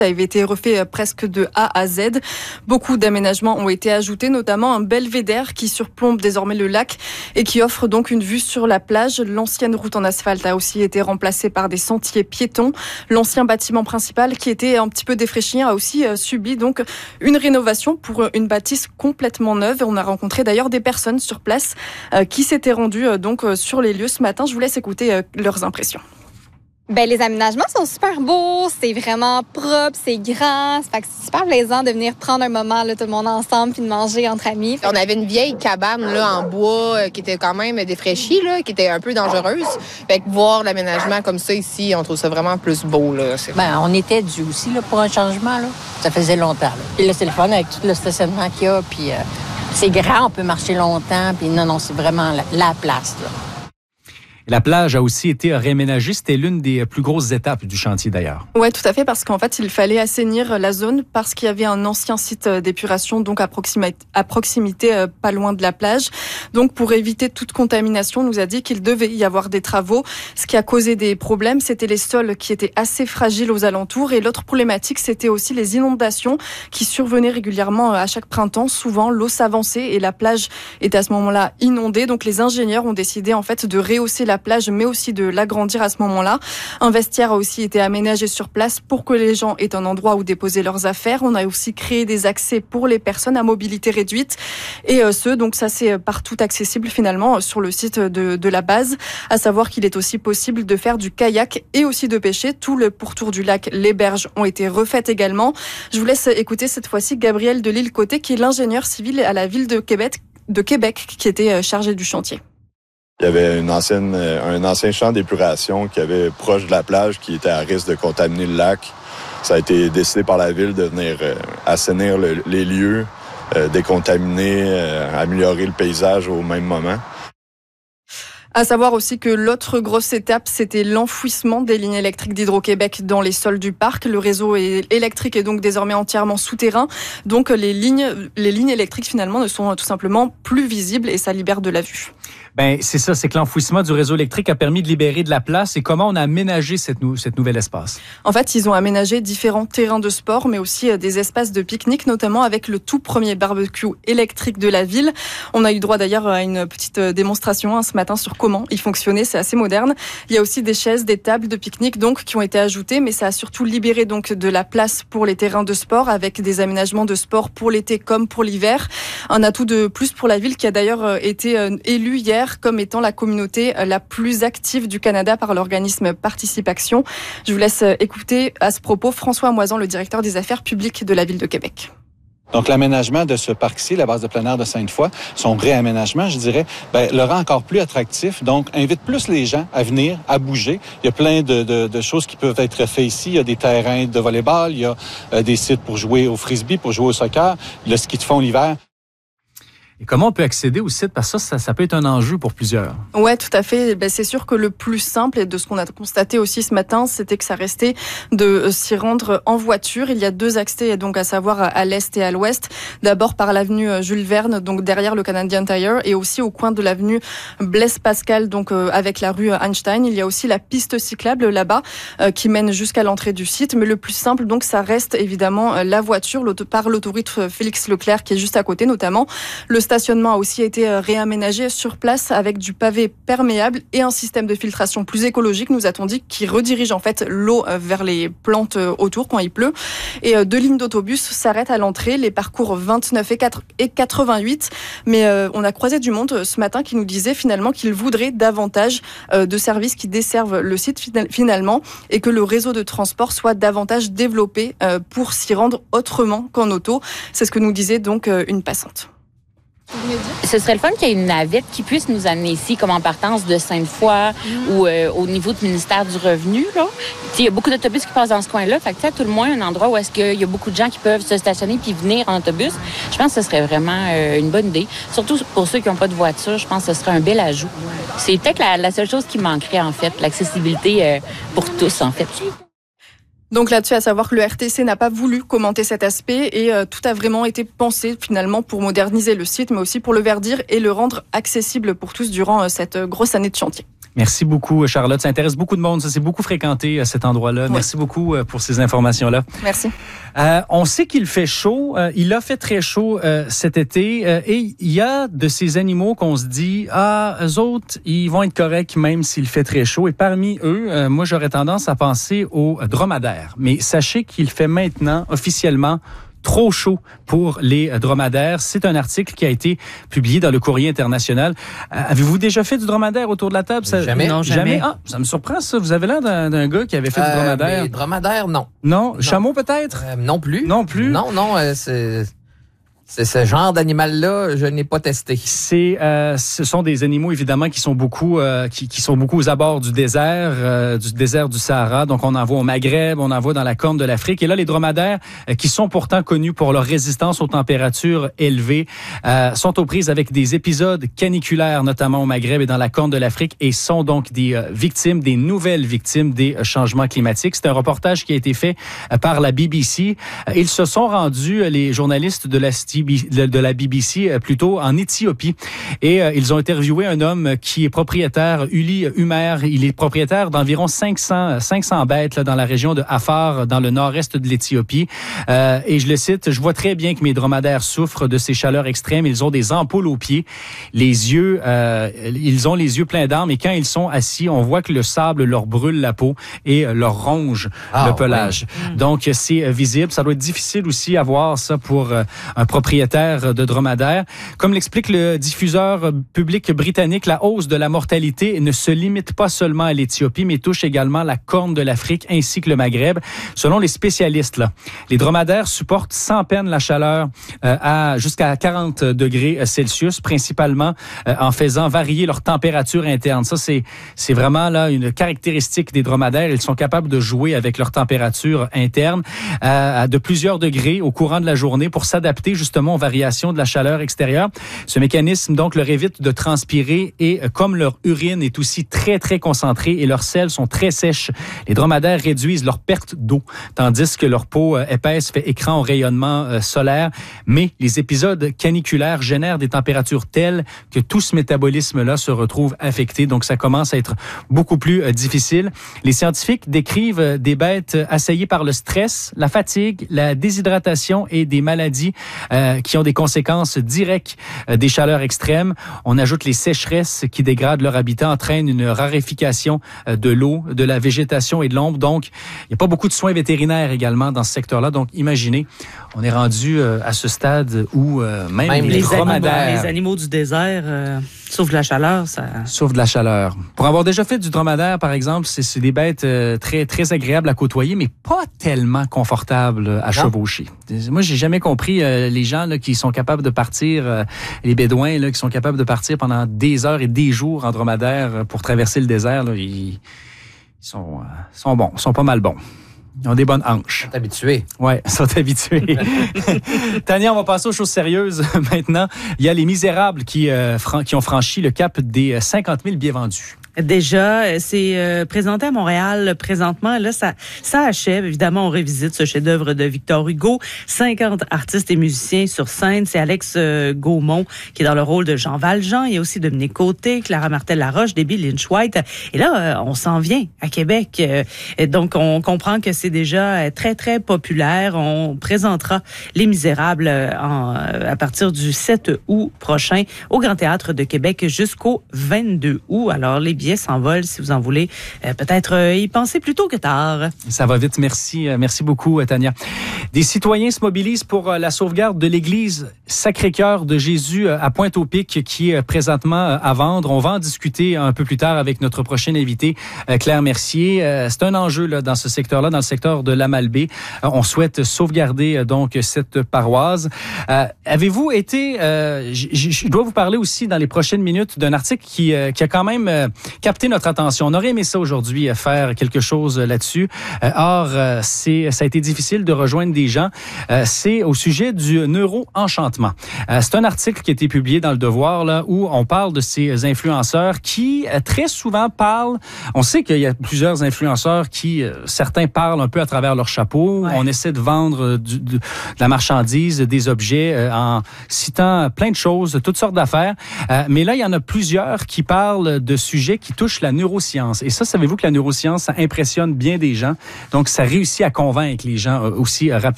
Ça avait été refait presque de A à Z. Beaucoup d'aménagements ont été ajoutés, notamment un belvédère qui surplombe désormais le lac et qui offre donc une vue sur la plage. L'ancienne route en asphalte a aussi été remplacée par des sentiers piétons. L'ancien bâtiment principal, qui était un petit peu défraîchi, a aussi subi donc une rénovation pour une bâtisse complètement neuve. On a rencontré d'ailleurs des personnes sur place qui s'étaient rendues donc sur les lieux ce matin. Je vous laisse écouter leurs impressions. Les aménagements sont super beaux, c'est vraiment propre, c'est grand, c'est super plaisant de venir prendre un moment là, tout le monde ensemble puis de manger entre amis. On avait une vieille cabane là en bois qui était quand même défraîchie là, qui était un peu dangereuse. Fait que voir l'aménagement comme ça ici, on trouve ça vraiment plus beau là. On était dû aussi là, pour un changement là. Ça faisait longtemps là. Puis là c'est le fun avec tout le stationnement qu'il y a puis c'est grand, on peut marcher longtemps puis non c'est vraiment la place là. La plage a aussi été réaménagée. C'était l'une des plus grosses étapes du chantier d'ailleurs. Oui, tout à fait, parce qu'en fait, il fallait assainir la zone parce qu'il y avait un ancien site d'épuration, donc à proximité, pas loin de la plage. Donc, pour éviter toute contamination, on nous a dit qu'il devait y avoir des travaux. Ce qui a causé des problèmes, c'était les sols qui étaient assez fragiles aux alentours. Et l'autre problématique, c'était aussi les inondations qui survenaient régulièrement à chaque printemps. Souvent, l'eau s'avançait et la plage était à ce moment-là inondée. Donc, les ingénieurs ont décidé en fait de rehausser la plage, mais aussi de l'agrandir à ce moment-là. Un vestiaire a aussi été aménagé sur place pour que les gens aient un endroit où déposer leurs affaires. On a aussi créé des accès pour les personnes à mobilité réduite et donc ça c'est partout accessible finalement sur le site de la base. À savoir qu'il est aussi possible de faire du kayak et aussi de pêcher. Tout le pourtour du lac, les berges ont été refaites également. Je vous laisse écouter cette fois-ci Gabriel de Lille-Côté, qui est l'ingénieur civil à la ville de Québec qui était chargé du chantier. Il y avait un ancien champ d'épuration qui avait proche de la plage qui était à risque de contaminer le lac. Ça a été décidé par la ville de venir assainir les lieux, décontaminer, améliorer le paysage au même moment. À savoir aussi que l'autre grosse étape, c'était l'enfouissement des lignes électriques d'Hydro-Québec dans les sols du parc. Le réseau électrique est donc désormais entièrement souterrain. Donc les lignes électriques finalement ne sont tout simplement plus visibles et ça libère de la vue. C'est ça, c'est que l'enfouissement du réseau électrique a permis de libérer de la place. Et comment on a aménagé cette nouvel espace? En fait, ils ont aménagé différents terrains de sport, mais aussi des espaces de pique-nique, notamment avec le tout premier barbecue électrique de la ville. On a eu droit d'ailleurs à une petite démonstration ce matin sur comment il fonctionnait. C'est assez moderne. Il y a aussi des chaises, des tables de pique-nique donc qui ont été ajoutées, mais ça a surtout libéré donc de la place pour les terrains de sport avec des aménagements de sport pour l'été comme pour l'hiver. Un atout de plus pour la ville qui a d'ailleurs été élue hier comme étant la communauté la plus active du Canada par l'organisme Participation. Je vous laisse écouter à ce propos François Moisan, le directeur des affaires publiques de la ville de Québec. Donc, l'aménagement de ce parc-ci, la base de plein air de Sainte-Foy, son réaménagement, je dirais, le rend encore plus attractif. Donc, invite plus les gens à venir, à bouger. Il y a plein de choses qui peuvent être faites ici. Il y a des terrains de volley-ball, il y a des sites pour jouer au frisbee, pour jouer au soccer, le ski de fond l'hiver. Et comment on peut accéder au site? Parce que ça peut être un enjeu pour plusieurs. Ouais, tout à fait. C'est sûr que le plus simple, et de ce qu'on a constaté aussi ce matin, c'était que ça restait de s'y rendre en voiture. Il y a deux accès, donc à savoir à l'est et à l'ouest. D'abord par l'avenue Jules Verne, donc derrière le Canadian Tire, et aussi au coin de l'avenue Blaise Pascal, donc avec la rue Einstein. Il y a aussi la piste cyclable là-bas qui mène jusqu'à l'entrée du site. Mais le plus simple, donc, ça reste évidemment la voiture par l'autoroute Félix Leclerc qui est juste à côté, notamment. Le stationnement a aussi été réaménagé sur place avec du pavé perméable et un système de filtration plus écologique, nous a-t-on dit, qui redirige en fait l'eau vers les plantes autour quand il pleut. Et deux lignes d'autobus s'arrêtent à l'entrée, les parcours 29 et 88. Mais on a croisé du monde ce matin qui nous disait finalement qu'il voudrait davantage de services qui desservent le site finalement et que le réseau de transport soit davantage développé pour s'y rendre autrement qu'en auto. C'est ce que nous disait donc une passante. Ce serait le fun qu'il y ait une navette qui puisse nous amener ici, comme en partance de Sainte-Foy ou au niveau du ministère du Revenu. Il y a beaucoup d'autobus qui passent dans ce coin-là. Fait que, à tout le moins, un endroit où est-ce qu'il y a beaucoup de gens qui peuvent se stationner puis venir en autobus. Je pense que ce serait vraiment une bonne idée. Surtout pour ceux qui n'ont pas de voiture, je pense que ce serait un bel ajout. C'est peut-être la seule chose qui manquerait, en fait, l'accessibilité pour tous, en fait. Donc là-dessus, à savoir que le RTC n'a pas voulu commenter cet aspect et tout a vraiment été pensé finalement pour moderniser le site, mais aussi pour le verdir et le rendre accessible pour tous durant cette grosse année de chantier. Merci beaucoup, Charlotte. Ça intéresse beaucoup de monde. Ça, c'est beaucoup fréquenté, cet endroit-là. Oui. Merci beaucoup pour ces informations-là. Merci. On sait qu'il fait chaud. Il a fait très chaud cet été. Et il y a de ces animaux qu'on se dit, eux autres, ils vont être corrects même s'il fait très chaud. Et parmi eux, moi, j'aurais tendance à penser aux dromadaires. Mais sachez qu'il fait maintenant, officiellement, trop chaud pour les dromadaires. C'est un article qui a été publié dans le Courrier international. Avez-vous déjà fait du dromadaire autour de la table? Jamais. Non, jamais. Ah, ça me surprend, ça. Vous avez l'air d'un gars qui avait fait du dromadaire. Mais dromadaire, non. Non? Chameau, peut-être? Non plus. Non plus? Non, c'est ce genre d'animal-là, je n'ai pas testé. Ce sont des animaux, évidemment, qui sont beaucoup aux abords du désert du Sahara. Donc, on en voit au Maghreb, on en voit dans la Corne de l'Afrique. Et là, les dromadaires, qui sont pourtant connus pour leur résistance aux températures élevées, sont aux prises avec des épisodes caniculaires, notamment au Maghreb et dans la Corne de l'Afrique, et sont donc des nouvelles victimes des changements climatiques. C'est un reportage qui a été fait par la BBC. Ils se sont rendus, les journalistes de la BBC, plutôt en Éthiopie. Et ils ont interviewé un homme qui est propriétaire, Uli Umer. Il est propriétaire d'environ 500 bêtes là, dans la région de Afar, dans le nord-est de l'Éthiopie. Et je le cite, « Je vois très bien que mes dromadaires souffrent de ces chaleurs extrêmes. Ils ont des ampoules aux pieds. Ils ont les yeux pleins d'armes. Et quand ils sont assis, on voit que le sable leur brûle la peau et leur ronge le pelage. Oui. Donc, c'est visible. Ça doit être difficile aussi à voir ça pour un propriétaire de dromadaires. Comme l'explique le diffuseur public britannique, la hausse de la mortalité ne se limite pas seulement à l'Éthiopie, mais touche également la Corne de l'Afrique ainsi que le Maghreb. Selon les spécialistes, là, les dromadaires supportent sans peine la chaleur jusqu'à 40 degrés Celsius, principalement en faisant varier leur température interne. Ça, c'est vraiment là une caractéristique des dromadaires. Ils sont capables de jouer avec leur température interne de plusieurs degrés au courant de la journée pour s'adapter justement aux variations de la chaleur extérieure. Ce mécanisme, donc, leur évite de transpirer et comme leur urine est aussi très, très concentrée et leurs selles sont très sèches, les dromadaires réduisent leur perte d'eau, tandis que leur peau épaisse fait écran au rayonnement solaire. Mais les épisodes caniculaires génèrent des températures telles que tout ce métabolisme-là se retrouve affecté. Donc, ça commence à être beaucoup plus difficile. Les scientifiques décrivent des bêtes assaillies par le stress, la fatigue, la déshydratation et des maladies qui ont des conséquences directes des chaleurs extrêmes. On ajoute les sécheresses qui dégradent leur habitat, entraînent une raréfaction de l'eau, de la végétation et de l'ombre. Donc, il n'y a pas beaucoup de soins vétérinaires également dans ce secteur-là. Donc, imaginez, on est rendu à ce stade où même les dromadaires... Les animaux du désert souffrent de la chaleur. Souffrent de la chaleur. Pour avoir déjà fait du dromadaire, par exemple, c'est des bêtes très, très agréables à côtoyer, mais pas tellement confortables à chevaucher. Moi, j'ai jamais compris les gens là, qui sont capables de partir, les Bédouins là, qui sont capables de partir pendant des heures et des jours en dromadaire pour traverser le désert. Là, ils sont bons, ils sont pas mal bons. Ils ont des bonnes hanches. Ils sont habitués. Oui, ils sont habitués. Tania, on va passer aux choses sérieuses maintenant. Il y a les Misérables qui ont franchi le cap des 50 000 billets vendus. Déjà, c'est présenté à Montréal présentement. Là, ça achève. Évidemment, on revisite ce chef-d'œuvre de Victor Hugo. 50 artistes et musiciens sur scène. C'est Alex Gaumont qui est dans le rôle de Jean Valjean. Il y a aussi Dominique Côté, Clara Martel-Laroche, Debbie Lynch-White. Et là, on s'en vient à Québec. Donc, on comprend que c'est déjà très, très populaire. On présentera Les Misérables à partir du 7 août prochain au Grand Théâtre de Québec jusqu'au 22 août. Alors, les billets s'envolent si vous en voulez peut-être y penser plus tôt que tard. Ça va vite, merci. Merci beaucoup, Tania. Des citoyens se mobilisent pour la sauvegarde de l'église Sacré-Cœur de Jésus à Pointe-au-Pic qui est présentement à vendre. On va en discuter un peu plus tard avec notre prochaine invitée, Claire Mercier. C'est un enjeu là, dans ce secteur-là, dans le secteur de la Malbaie. On souhaite sauvegarder donc cette paroisse. Avez-vous été... je dois vous parler aussi dans les prochaines minutes d'un article qui a quand même capté notre attention. On aurait aimé ça aujourd'hui, faire quelque chose là-dessus. Or, ça a été difficile de rejoindre des gens. C'est au sujet du neuro-enchantement. C'est un article qui a été publié dans Le Devoir là, où on parle de ces influenceurs qui très souvent parlent... On sait qu'il y a plusieurs influenceurs qui, certains parlent un peu à travers leur chapeau. Ouais. On essaie de vendre de la marchandise, des objets en citant plein de choses, toutes sortes d'affaires. Mais là, il y en a plusieurs qui parlent de sujets qui touche la neuroscience. Et ça, savez-vous que la neuroscience, ça impressionne bien des gens. Donc, ça réussit à convaincre les gens aussi rapidement.